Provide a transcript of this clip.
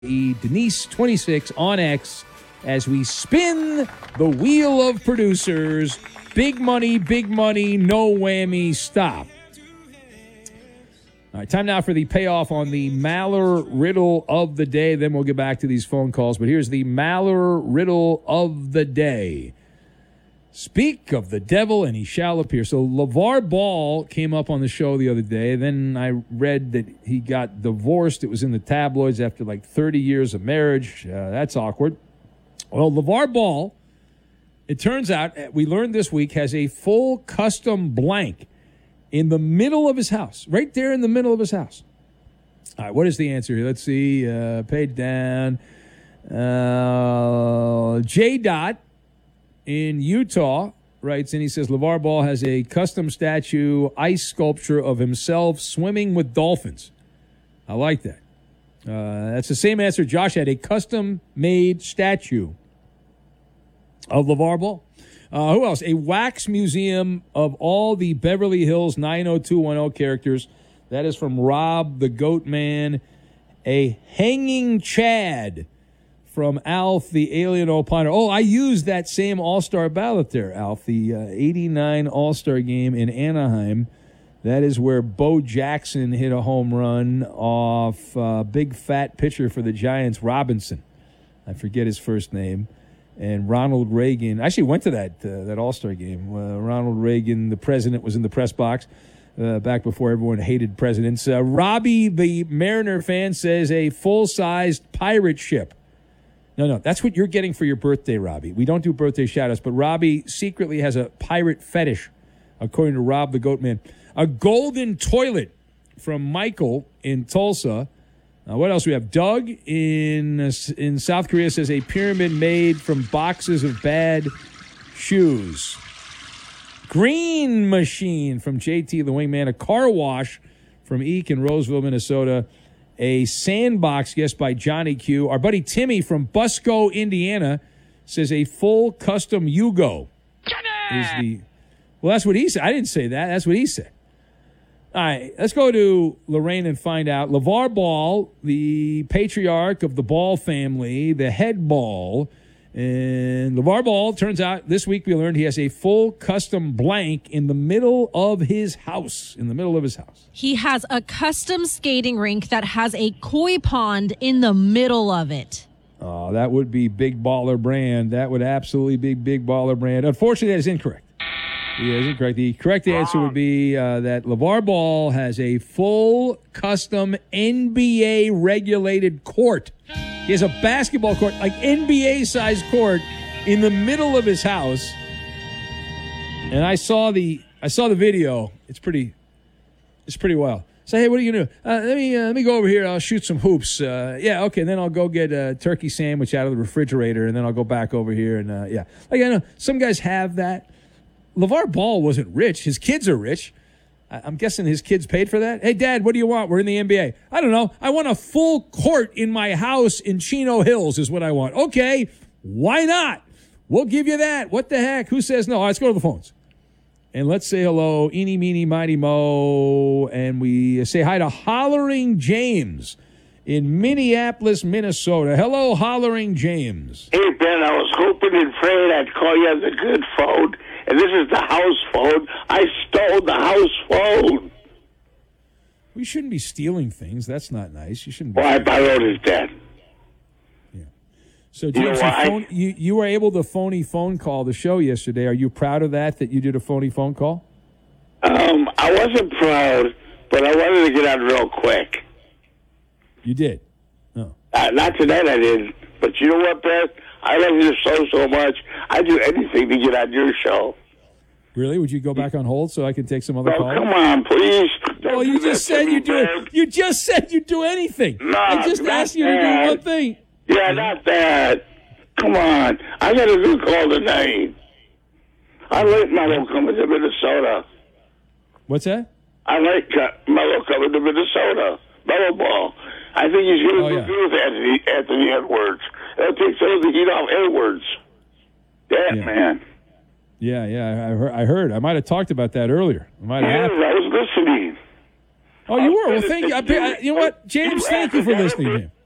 Denise 26 on X as we spin the wheel of producers. Big money, no whammy, stop. All right, time now for the payoff on the Maller riddle of the day. Then we'll get back to these phone calls. But here's the Maller riddle of the day. Speak of the devil and he shall appear. So LeVar Ball came up on the show the other day. Then I read that he got divorced. It was in the tabloids after like 30 years of marriage. That's awkward. Well, LeVar Ball, it turns out, we learned this week, has a full custom blank in the middle of his house. Right there in the middle of his house. All right, what is the answer here? Let's see. Page down. J. Dot in Utah writes, and he says, LeVar Ball has a custom statue ice sculpture of himself swimming with dolphins. I like that. That's the same answer Josh had, a custom-made statue of LeVar Ball. Who else? A wax museum of all the Beverly Hills 90210 characters. That is from Rob the Goat Man. A hanging Chad from Alf, the Alien Opiner. Oh, I used that same All-Star ballot there, Alf. The 89 All-Star game in Anaheim. That is where Bo Jackson hit a home run off big fat pitcher for the Giants, Robinson. I forget his first name. And Ronald Reagan. I actually went to that All-Star game. Ronald Reagan, the president, was in the press box back before everyone hated presidents. Robbie, the Mariner fan, says a full-sized pirate ship. No, that's what you're getting for your birthday, Robbie. We don't do birthday shout-outs, but Robbie secretly has a pirate fetish, according to Rob the Goat Man. A golden toilet from Michael in Tulsa. What else we have? Doug in South Korea says a pyramid made from boxes of bad shoes. Green Machine from JT the Wingman. A car wash from Eek in Roseville, Minnesota. A sandbox, guessed by Johnny Q. Our buddy Timmy from Busco, Indiana, says a full custom Yugo is the... Well, that's what he said. I didn't say that. That's what he said. All right, let's go to Lorraine and find out. LeVar Ball, the patriarch of the Ball family, the head ball. And LeVar Ball, turns out this week we learned he has a full custom blank in the middle of his house. He has a custom skating rink that has a koi pond in the middle of it. Oh, that would be Big Baller Brand. That would absolutely be Big Baller Brand. Unfortunately, that is incorrect. He is incorrect. The correct answer would be that LeVar Ball has a full custom NBA-regulated court. He has a basketball court, like NBA-sized court, in the middle of his house. And I saw the video. It's pretty wild. So, hey, what are you going to do? Let me go over here. I'll shoot some hoops. Yeah, okay. Then I'll go get a turkey sandwich out of the refrigerator, and then I'll go back over here. And, yeah. Like, I know some guys have that. LeVar Ball wasn't rich. His kids are rich. I'm guessing his kids paid for that. Hey, Dad, what do you want? We're in the NBA. I don't know. I want a full court in my house in Chino Hills is what I want. Okay, why not? We'll give you that. What the heck? Who says no? All right, let's go to the phones. And let's say hello, eeny, meeny, mighty, mo. And we say hi to Hollering James in Minneapolis, Minnesota. Hello, Hollering James. Hey, Ben, I was hoping and praying I'd call you on the good phone. And this is the house phone. I stole the house phone. We shouldn't be stealing things. That's not nice. You shouldn't be. Well, I borrowed his dad. Yeah. So, James, you were able to phony phone call the show yesterday. Are you proud of that you did a phony phone call? I wasn't proud, but I wanted to get on real quick. You did? No. Not tonight I didn't. But you know what, Ben? I love your show so much. I'd do anything to get on your show. Really? Would you go back on hold so I can take some other calls? Come on, please. Oh, you just said you'd do it. You just said you'd do anything. No, I just asked you to do one thing. Yeah, not that. Come on. I got a good call tonight. I like Mello coming to Minnesota. What's that? I like Mello coming to Minnesota. Mello Ball. I think he's going to do with Anthony Edwards. That'll take some of the heat off Edwards. Yeah, man. Yeah, I heard. I might have talked about that earlier. I was listening. Oh, you were? Well, thank you. You know what, James, thank you for listening to him.